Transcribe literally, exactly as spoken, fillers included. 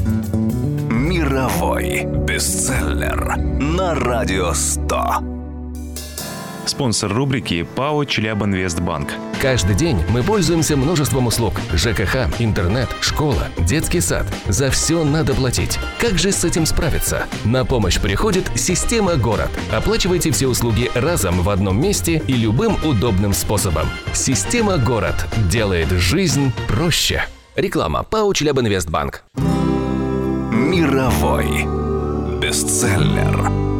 Мировой бестселлер на Радио сто. Спонсор рубрики ПАО «Челябинвестбанк». Каждый день мы пользуемся множеством услуг. ЖКХ, интернет, школа, детский сад. За все надо платить. Как же с этим справиться? На помощь приходит система «Город». Оплачивайте все услуги разом в одном месте и любым удобным способом. Система «Город» делает жизнь проще. Реклама. ПАО «Челябинвестбанк». Мировой бестселлер.